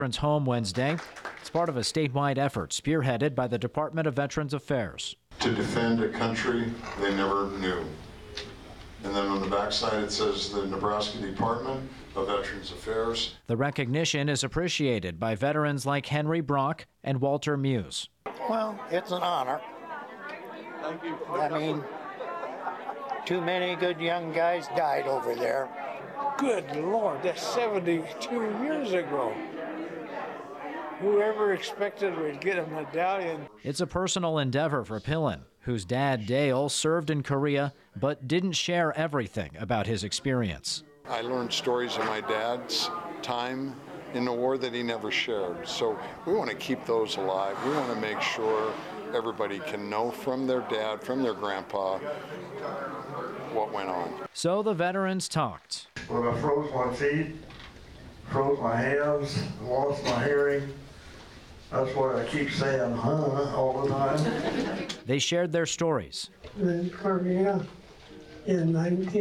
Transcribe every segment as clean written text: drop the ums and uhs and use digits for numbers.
Home Wednesday. It's part of a statewide effort spearheaded by the Department of Veterans Affairs. To defend a country they never knew. And then on the backside it says the Nebraska Department of Veterans Affairs. The recognition is appreciated by veterans like Henry Brock and Walter Muse. Well, it's an honor. I mean, too many good young guys died over there. Good Lord, that's 72 years ago. Whoever expected we'd get a medallion. It's a personal endeavor for Pillen, whose dad Dale served in Korea but didn't share everything about his experience. I learned stories of my dad's time in the war that he never shared. So we want to keep those alive. We want to make sure everybody can know from their dad, from their grandpa, what went on. So the veterans talked. When I froze my feet, froze my hands, lost my hearing, that's why I keep saying, all the time. They shared their stories. In Korea in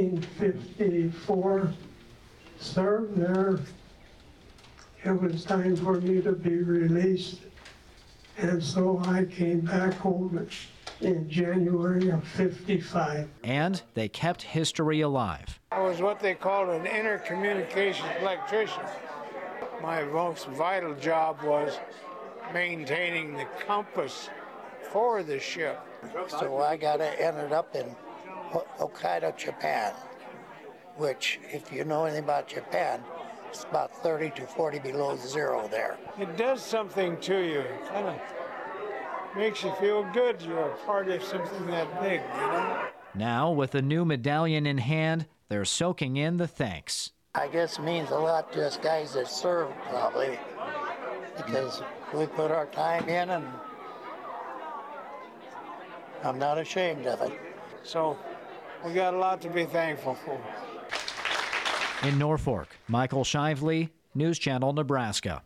1954, served there. It was time for me to be released. And so I came back home in January of '55. And they kept history alive. I was what they called an intercommunications electrician. My most vital job was maintaining the compass for the ship. So I ended up in Hokkaido, Japan, which, if you know anything about Japan, it's about 30 to 40 below zero there. It does something to you. It kind of makes you feel good you're a part of something that big, you know? Now, with a new medallion in hand, they're soaking in the thanks. I guess it means a lot to us guys that served, probably, because we put our time in, and I'm not ashamed of it. So we got a lot to be thankful for. In Norfolk, Michael Shively, News Channel, Nebraska.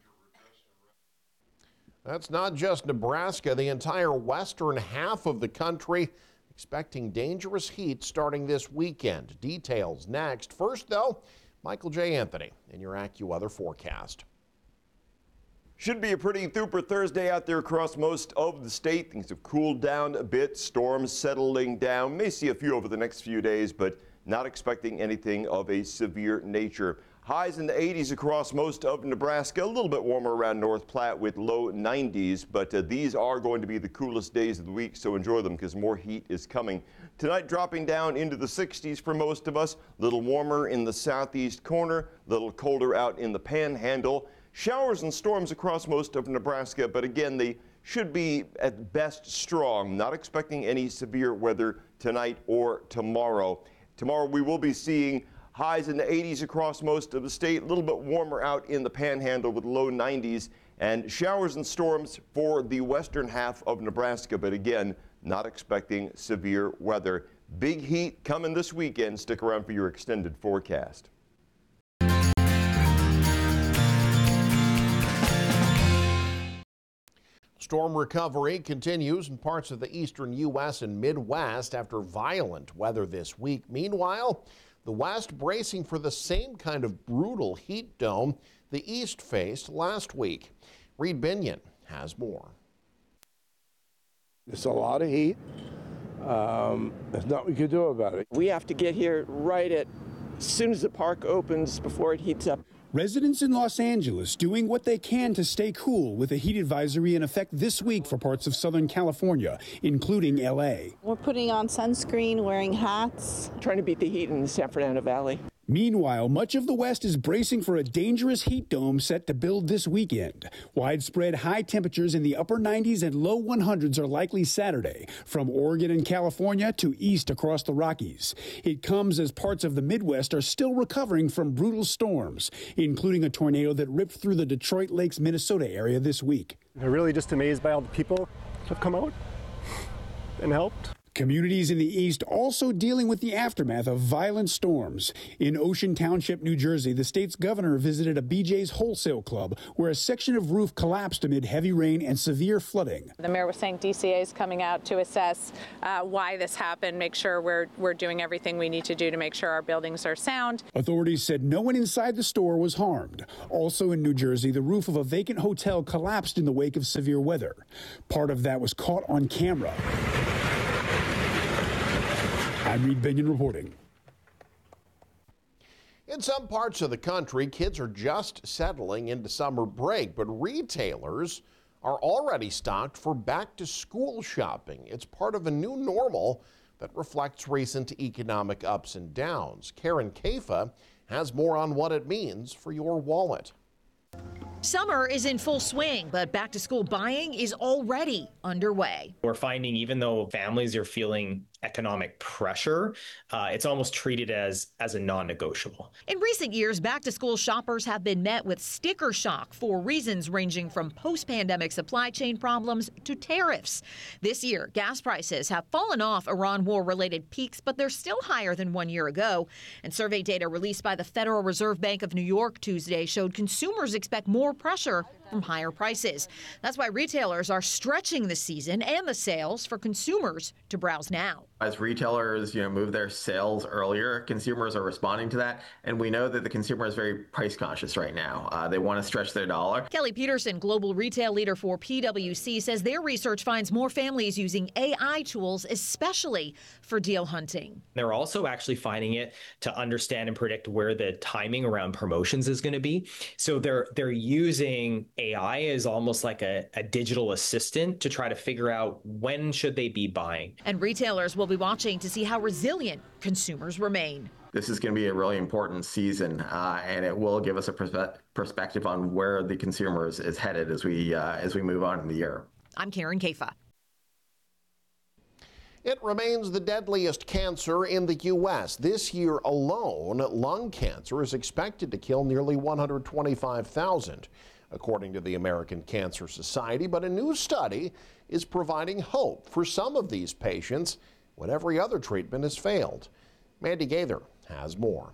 That's not just Nebraska. The entire western half of the country expecting dangerous heat starting this weekend. Details next. First, though, Michael J. Anthony in your AccuWeather forecast. Should be a pretty super Thursday out there across most of the state. Things have cooled down a bit. Storms settling down. May see a few over the next few days, but not expecting anything of a severe nature. Highs in the 80s across most of Nebraska. A little bit warmer around North Platte with low 90s, but these are going to be the coolest days of the week, so enjoy them because more heat is coming. Tonight dropping down into the 60s for most of us. A little warmer in the southeast corner, a little colder out in the panhandle. Showers and storms across most of Nebraska, but again, they should be at best strong. Not expecting any severe weather tonight or tomorrow. Tomorrow we will be seeing highs in the 80s across most of the state, a little bit warmer out in the panhandle with low 90s, and showers and storms for the western half of Nebraska, but again, not expecting severe weather. Big heat coming this weekend. Stick around for your extended forecast. Storm recovery continues in parts of the eastern U.S. and Midwest after violent weather this week. Meanwhile, the West bracing for the same kind of brutal heat dome the East faced last week. Reed Binion has more. It's a lot of heat. There's nothing we can do about it. We have to get here right as soon as the park opens before it heats up. Residents in Los Angeles doing what they can to stay cool with a heat advisory in effect this week for parts of Southern California, including L.A. We're putting on sunscreen, wearing hats. Trying to beat the heat in the San Fernando Valley. Meanwhile, much of the West is bracing for a dangerous heat dome set to build this weekend. Widespread high temperatures in the upper 90s and low 100s are likely Saturday, from Oregon and California to east across the Rockies. It comes as parts of the Midwest are still recovering from brutal storms, including a tornado that ripped through the Detroit Lakes, Minnesota area this week. I'm really just amazed by all the people who have come out and helped. Communities in the east also dealing with the aftermath of violent storms. In Ocean Township, New Jersey, the state's governor visited a BJ's wholesale club where a section of roof collapsed amid heavy rain and severe flooding. The mayor was saying DCA is coming out to assess why this happened, make sure we're doing everything we need to do to make sure our buildings are sound. Authorities said no one inside the store was harmed. Also in New Jersey, the roof of a vacant hotel collapsed in the wake of severe weather. Part of that was caught on camera. I'm Reed Binion reporting. In some parts of the country, kids are just settling into summer break, but retailers are already stocked for back-to-school shopping. It's part of a new normal that reflects recent economic ups and downs. Karen Kafa has more on what it means for your wallet. Summer is in full swing, but back-to-school buying is already underway. We're finding even though families are feeling economic pressure, it's almost treated as a non-negotiable. In recent years, back-to-school shoppers have been met with sticker shock for reasons ranging from post-pandemic supply chain problems to tariffs. This year, gas prices have fallen off Iran war-related peaks, but they're still higher than 1 year ago. And survey data released by the Federal Reserve Bank of New York Tuesday showed consumers expect more pressure from higher prices. That's why retailers are stretching the season and the sales for consumers to browse now. As retailers, move their sales earlier, consumers are responding to that, and we know that the consumer is very price conscious right now. They want to stretch their dollar. Kelly Peterson, global retail leader for PwC, says their research finds more families using AI tools, especially for deal hunting. They're also actually finding it to understand and predict where the timing around promotions is going to be. So they're using AI as almost like a digital assistant to try to figure out when should they be buying. And retailers will be watching to see how resilient consumers remain. This is going to be a really important season, and it will give us a perspective on where the consumer is headed as we move on in the year. I'm Karen Kafa. It remains the deadliest cancer in the U.S. This year alone, lung cancer is expected to kill nearly 125,000, according to the American Cancer Society. But a new study is providing hope for some of these patients when every other treatment has failed. Mandy Gaither has more.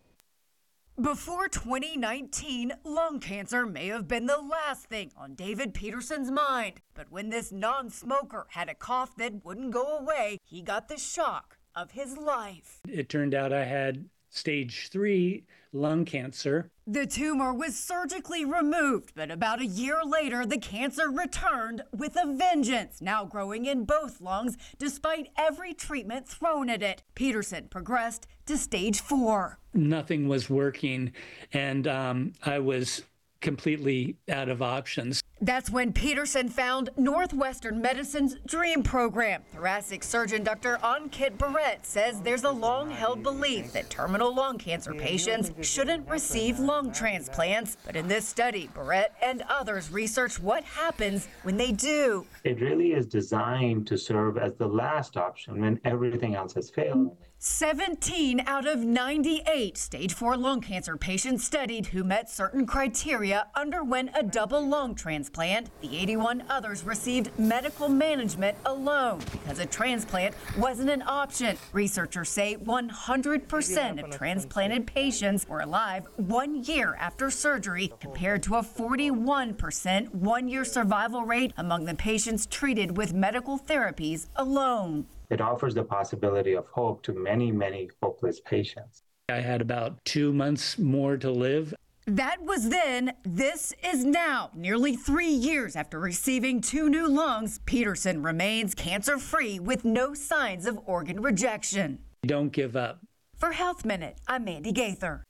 Before 2019, lung cancer may have been the last thing on David Peterson's mind. But when this non-smoker had a cough that wouldn't go away, he got the shock of his life. It turned out I had stage 3 lung cancer. The tumor was surgically removed, but about a year later, the cancer returned with a vengeance, now growing in both lungs despite every treatment thrown at it. Peterson progressed to stage 4. Nothing was working, and I was completely out of options. That's when Peterson found Northwestern Medicine's DREAM program. Thoracic surgeon Dr. Ankit Barrett says there's a long-held belief that terminal lung cancer patients shouldn't receive lung transplants. But in this study, Barrett and others researched what happens when they do. It really is designed to serve as the last option when everything else has failed. 17 out of 98 stage 4 lung cancer patients studied who met certain criteria underwent a double lung transplant. The 81 others received medical management alone because a transplant wasn't an option. Researchers say 100% of transplanted patients were alive 1 year after surgery, compared to a 41% 1-year survival rate among the patients treated with medical therapies alone. It offers the possibility of hope to many, many hopeless patients. I had about 2 months more to live. That was then. This is now. Nearly 3 years after receiving 2 new lungs, Peterson remains cancer-free with no signs of organ rejection. Don't give up. For Health Minute, I'm Mandy Gaither.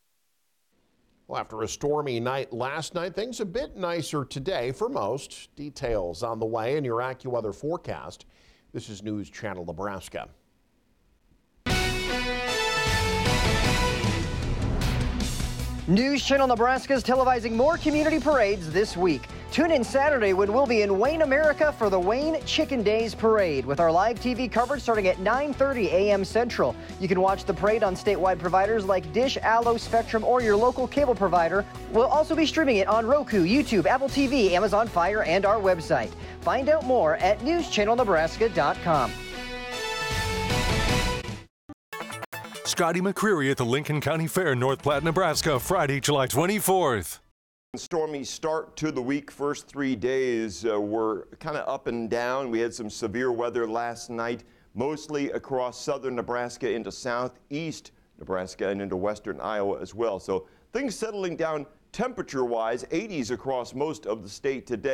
Well, after a stormy night last night, things a bit nicer today for most. Details on the way in your AccuWeather forecast. This is News Channel Nebraska. News Channel Nebraska is televising more community parades this week. Tune in Saturday when we'll be in Wayne, America for the Wayne Chicken Days Parade with our live TV coverage starting at 9:30 a.m. Central. You can watch the parade on statewide providers like Dish, Allo, Spectrum, or your local cable provider. We'll also be streaming it on Roku, YouTube, Apple TV, Amazon Fire, and our website. Find out more at newschannelnebraska.com. Scotty McCreery at the Lincoln County Fair, North Platte, Nebraska, Friday, July 24th. Stormy start to the week. First 3 days were kind of up and down. We had some severe weather last night, mostly across southern Nebraska into southeast Nebraska and into western Iowa as well. So things settling down temperature-wise, 80s across most of the state today.